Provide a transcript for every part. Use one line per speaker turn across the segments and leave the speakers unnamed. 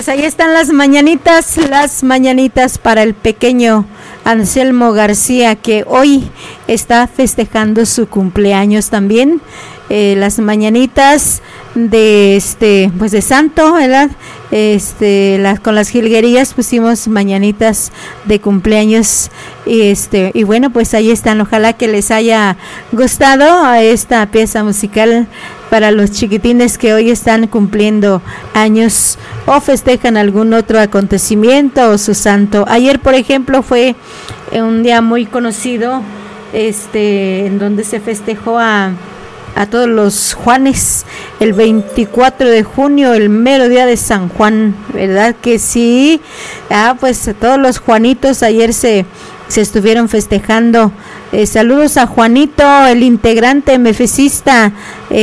Pues ahí están las mañanitas para el pequeño Anselmo García, que hoy está festejando su cumpleaños también. Las mañanitas de pues de santo, ¿verdad? Con las jilguerías pusimos mañanitas de cumpleaños y bueno, pues ahí están. Ojalá que les haya gustado a esta pieza musical para los chiquitines que hoy están cumpliendo años o festejan algún otro acontecimiento o su santo. Ayer, por ejemplo, fue un día muy conocido en donde se festejó a todos los Juanes, el 24 de junio, el mero día de San Juan, ¿verdad que sí? Pues a todos los Juanitos ayer se estuvieron festejando. Saludos a Juanito, el integrante mefecista,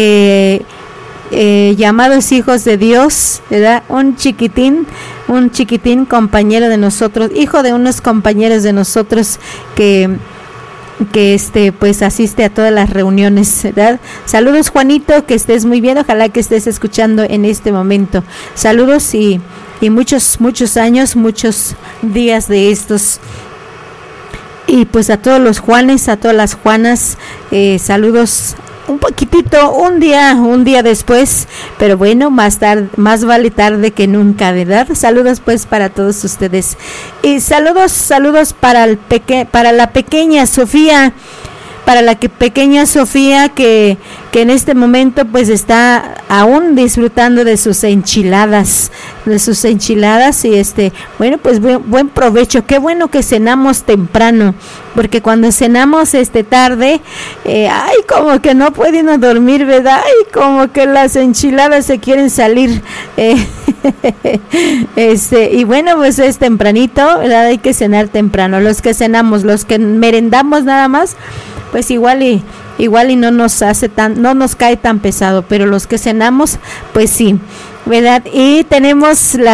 llamados hijos de Dios, ¿verdad? Un chiquitín compañero de nosotros, hijo de unos compañeros de nosotros que pues asiste a todas las reuniones, ¿verdad? Saludos, Juanito, que estés muy bien, ojalá que estés escuchando en este momento. Saludos y muchos años, muchos días de estos. Y pues a todos los Juanes, a todas las Juanas, saludos un poquitito, un día después, pero bueno, más vale tarde que nunca, ¿verdad? Saludos pues para todos ustedes. Y saludos para la pequeña Sofía, pequeña Sofía que en este momento pues está aún disfrutando de sus enchiladas y bueno, pues buen provecho. Qué bueno que cenamos temprano, porque cuando cenamos tarde, como que no puede uno dormir, ¿verdad? Como que las enchiladas se quieren salir. Y bueno, pues es tempranito, ¿verdad? Hay que cenar temprano. Los que cenamos, los que merendamos nada más, pues igual y no nos cae tan pesado, pero los que cenamos, pues sí, ¿verdad? Y tenemos la